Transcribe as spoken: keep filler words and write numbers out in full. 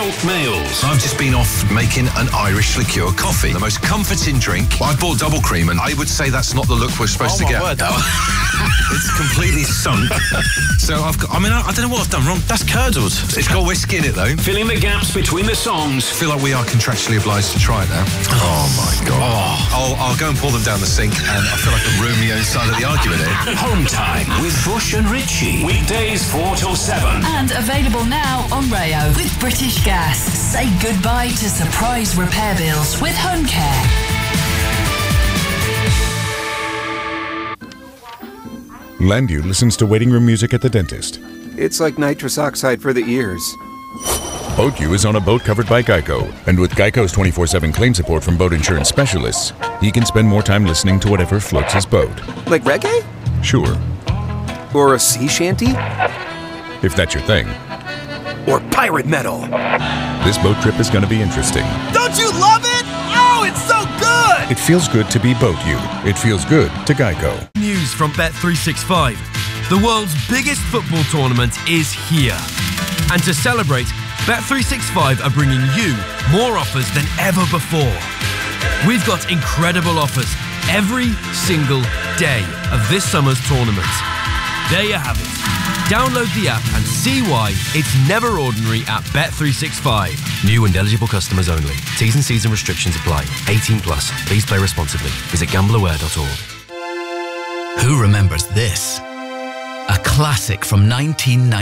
bulk meals. I've just been off making an Irish liqueur coffee. The most comforting drink. I bought double cream, and I would say that's not the look we're supposed Oh, to my get. word. It's completely sunk. So I've got, I mean, I, I don't know what I've done wrong. That's curdled. It's got whiskey in it, though. Filling the gaps between the songs. I feel like we are contractually obliged to try it now. Oh, my God. Oh. I'll, I'll go and pour them down the sink, and I feel like I'm ruining the own side of the argument here. Home Time with Bush and Ritchie. Weekdays four till seven. And available now on Rayo with British Gas. Say goodbye to surprise repair bills with Home Care. Landu listens to waiting room music at the dentist. It's like nitrous oxide for the ears. BoatU is on a boat covered by Geico, and with Geico's twenty-four seven claim support from boat insurance specialists, he can spend more time listening to whatever floats his boat. Like reggae? Sure, Or a sea shanty? if that's your thing. Or pirate metal? This boat trip is going to be interesting. Don't you love it? Oh, it's so good! It feels good to be BoatU. It feels good to Geico. News from Bet three sixty-five. The world's biggest football tournament is here. And to celebrate, Bet three sixty-five are bringing you more offers than ever before. We've got incredible offers every single day of this summer's tournament. There you have it. Download the app and see why it's never ordinary at Bet three sixty-five. New and eligible customers only. T's and C's and restrictions apply. eighteen plus. Please play responsibly. Visit gamble aware dot org. Who remembers this? A classic from nineteen ninety.